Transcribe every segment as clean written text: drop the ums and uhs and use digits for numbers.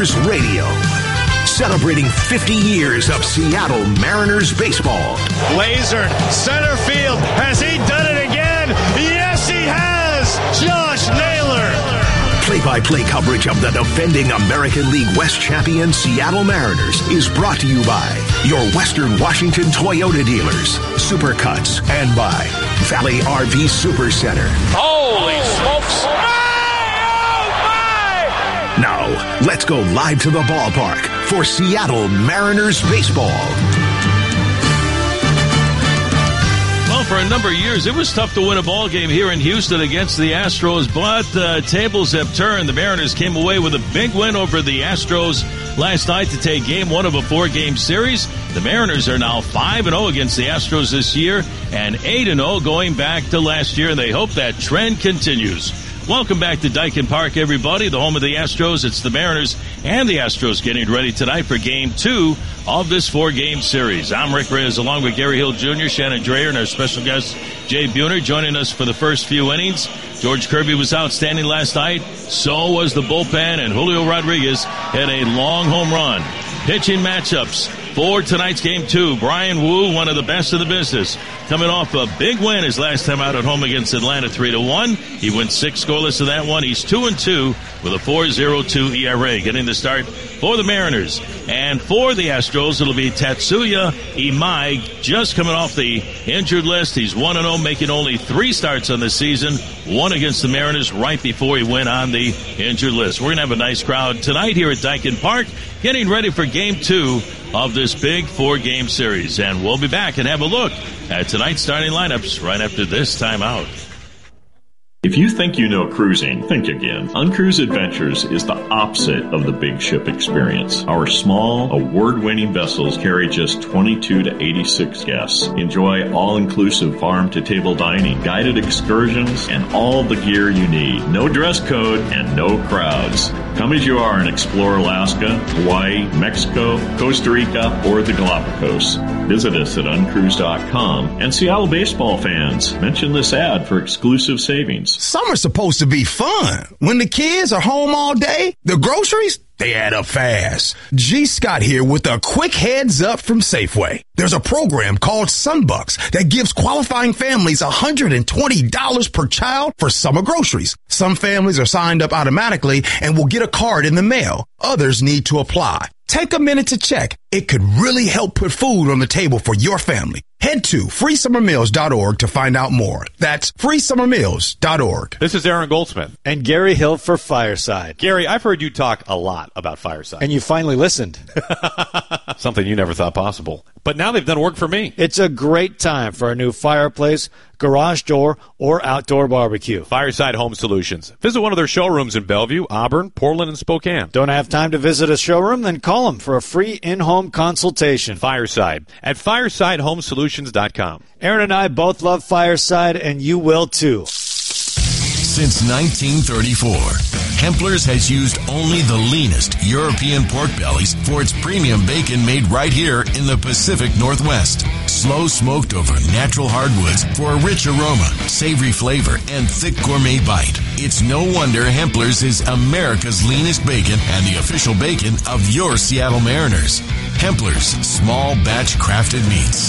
Mariners Radio. Celebrating 50 years of Seattle Mariners baseball. Laser, center field. Has he done it again? Yes, he has. Josh Naylor. Play-by-play coverage of the defending American League West champion Seattle Mariners is brought to you by your Western Washington Toyota dealers, Supercuts, and by Valley RV Supercenter. Holy smokes! Oh my! Now, let's go live to the ballpark for Seattle Mariners baseball. Well, for a number of years, it was tough to win a ball game here in Houston against the Astros, but tables have turned. The Mariners came away with a big win over the Astros last night to take game one of a 4-game series. The Mariners are now 5-0 against the Astros this year and 8-0 going back to last year, and they hope that trend continues. Welcome back to Daikin Park, everybody, the home of the Astros. It's the Mariners and the Astros getting ready tonight for Game 2 of this 4-game series. I'm Rick Reyes along with Gary Hill Jr., Shannon Dreyer, and our special guest, Jay Buhner, joining us for the first few innings. George Kirby was outstanding last night. So was the bullpen, and Julio Rodriguez had a long home run. Pitching matchups for tonight's Game 2. Brian Wu, one of the best in the business, coming off a big win his last time out at home against Atlanta, 3-1. He went 6 scoreless in that one. He's 2-2 with a 4.02 ERA, getting the start for the Mariners. And for the Astros, it'll be Tatsuya Imai, just coming off the injured list. He's 1-0, making only 3 starts on the season, 1 against the Mariners right before he went on the injured list. We're going to have a nice crowd tonight here at Daikin Park, getting ready for Game 2 of this big 4-game series. And we'll be back and have a look at tonight's starting lineups right after this timeout. If you think you know cruising, think again. Uncruise Adventures is the opposite of the big ship experience. Our small, award-winning vessels carry just 22 to 86 guests. Enjoy all-inclusive farm-to-table dining, guided excursions, and all the gear you need. No dress code and no crowds. Come as you are and explore Alaska, Hawaii, Mexico, Costa Rica, or the Galapagos. Visit us at uncruise.com. And Seattle baseball fans, mention this ad for exclusive savings. Summer's supposed to be fun. When the kids are home all day, the groceries, they add up fast. G. Scott here with a quick heads up from Safeway. There's a program called Sunbucks that gives qualifying families $120 per child for summer groceries. Some families are signed up automatically and will get a card in the mail. Others need to apply. Take a minute to check. It could really help put food on the table for your family. Head to freesummermeals.org to find out more. That's freesummermeals.org. This is Aaron Goldsmith. And Gary Hill for Fireside. Gary, I've heard you talk a lot about Fireside. And you finally listened. Something you never thought possible. But now they've done work for me. It's a great time for a new fireplace, garage door, or outdoor barbecue. Fireside Home Solutions. Visit one of their showrooms in Bellevue, Auburn, Portland, and Spokane. Don't have time to visit a showroom? Then call them for a free in-home consultation. Fireside at firesidehomesolutions.com. Aaron and I both love Fireside, and you will too. Since 1934, Hempler's has used only the leanest European pork bellies for its premium bacon made right here in the Pacific Northwest. Slow smoked over natural hardwoods for a rich aroma, savory flavor, and thick gourmet bite. It's no wonder Hempler's is America's leanest bacon and the official bacon of your Seattle Mariners. Hempler's, small batch crafted meats.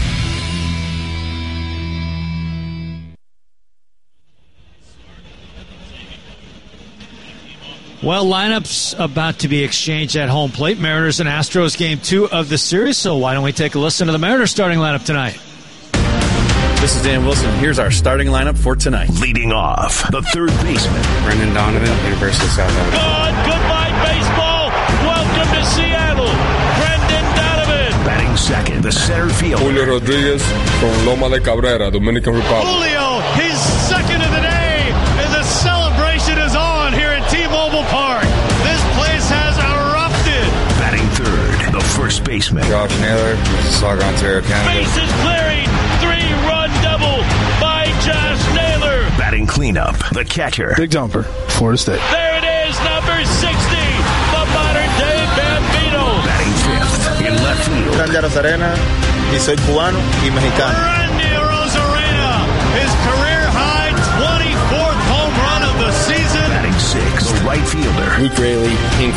Well, lineups about to be exchanged at home plate. Mariners and Astros Game 2 of the series. So why don't we take a listen to the Mariners starting lineup tonight? This is Dan Wilson. Here's our starting lineup for tonight. Leading off, the third baseman, Brendan Donovan, University of South Alabama. Goodbye, baseball. Welcome to Seattle. Brendan Donovan. Batting second, the center fielder, Julio Rodriguez from Loma de Cabrera, Dominican Republic. Julio, his second of the day, and the celebration is on here at T-Mobile Park. This place has erupted. Batting third, the first baseman, Josh Naylor, Mississauga, Ontario, Canada. Bases clearing. 3-run double by Josh Naylor. Batting cleanup, the catcher, Big Jumper, Florida State. There it is, number 60, the modern-day Bambino. Batting fifth, in left field, Randy Arozarena, y soy cubano y mexicano. Randy Arozarena, his career-high 24th home run of the season. Batting sixth, the right fielder, Luke Raley, King